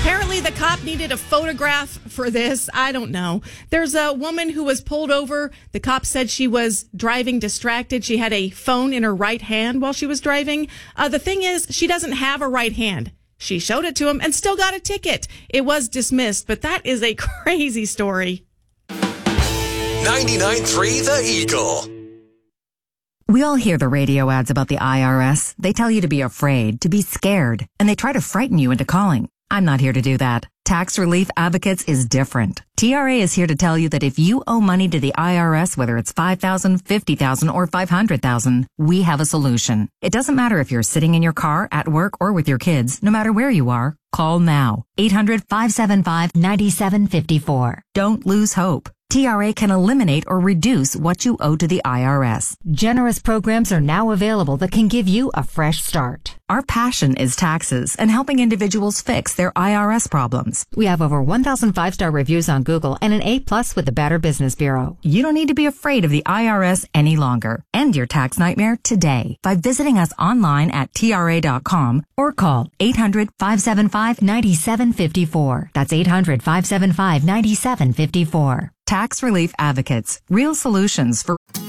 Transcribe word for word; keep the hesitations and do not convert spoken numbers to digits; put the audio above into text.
Apparently, the cop needed a photograph for this. I don't know. There's a woman who was pulled over. The cop said she was driving distracted. She had a phone in her right hand while she was driving. Uh, the thing is, she doesn't have a right hand. She showed it to him and still got a ticket. It was dismissed, but that is a crazy story. ninety-nine point three The Eagle. We all hear the radio ads about the I R S. They tell you to be afraid, to be scared, and they try to frighten you into calling. I'm not here to do that. Tax Relief Advocates is different. T R A is here to tell you that if you owe money to the I R S, whether it's five thousand dollars, fifty thousand dollars, or five hundred thousand dollars, we have a solution. It doesn't matter if you're sitting in your car, at work, or with your kids. No matter where you are, call now. eight hundred, five seven five, nine seven five four. Don't lose hope. T R A can eliminate or reduce what you owe to the I R S. Generous programs are now available that can give you a fresh start. Our passion is taxes and helping individuals fix their I R S problems. We have over one thousand five-star reviews on Google and an A plus with the Better Business Bureau. You don't need to be afraid of the I R S any longer. End your tax nightmare today by visiting us online at T R A dot com or call eight hundred, five seven five, nine seven five four. That's eight hundred, five seven five, nine seven five four. Tax Relief Advocates. Real solutions for...